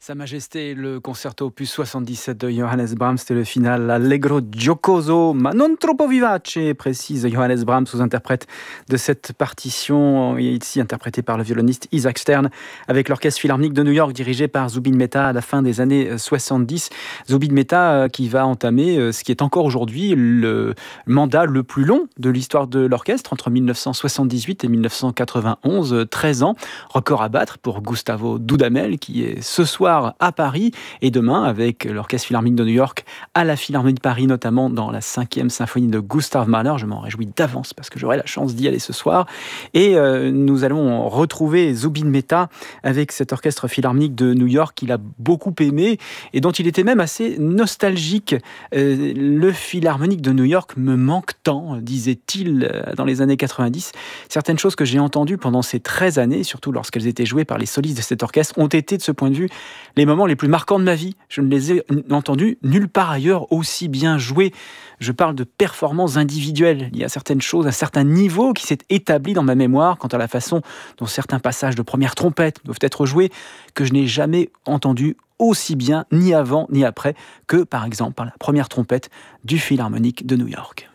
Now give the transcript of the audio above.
Sa Majesté, le concerto opus 77 de Johannes Brahms, c'était le final Allegro giocoso, ma non troppo vivace, précise Johannes Brahms, sous-interprète de cette partition, ici interprétée par le violoniste Isaac Stern, avec l'Orchestre Philharmonique de New York, dirigé par Zubin Mehta à la fin des années 70. Zubin Mehta qui va entamer ce qui est encore aujourd'hui le mandat le plus long de l'histoire de l'orchestre, entre 1978 et 1991, 13 ans, record à battre pour Gustavo Dudamel, qui est ce soir à Paris et demain avec l'Orchestre Philharmonique de New York à la Philharmonie de Paris, notamment dans la 5e symphonie de Gustav Mahler. Je m'en réjouis d'avance parce que j'aurai la chance d'y aller ce soir. Et nous allons retrouver Zubin Mehta avec cet Orchestre Philharmonique de New York qu'il a beaucoup aimé et dont il était même assez nostalgique. Le Philharmonique de New York me manque tant, disait-il dans les années 90. Certaines choses que j'ai entendues pendant ces 13 années, surtout lorsqu'elles étaient jouées par les solistes de cet orchestre, ont été de ce point de vue les moments les plus marquants de ma vie. Je ne les ai entendus nulle part ailleurs aussi bien joués. Je parle de performances individuelles. Il y a certaines choses, un certain niveau qui s'est établi dans ma mémoire quant à la façon dont certains passages de première trompette doivent être joués, que je n'ai jamais entendu aussi bien, ni avant ni après, que par exemple par la première trompette du Philharmonique de New York.